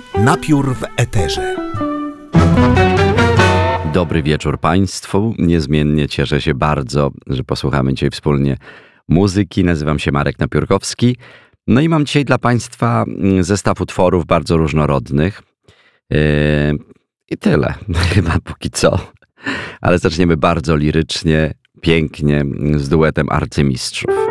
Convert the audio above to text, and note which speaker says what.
Speaker 1: Napiór w eterze.
Speaker 2: Dobry wieczór Państwu. Niezmiennie cieszę się bardzo, że posłuchamy dzisiaj wspólnie muzyki. Nazywam się Marek Napiórkowski. No i mam dzisiaj dla Państwa zestaw utworów bardzo różnorodnych. I tyle, chyba póki co. Ale zaczniemy bardzo lirycznie, pięknie, z duetem arcymistrzów.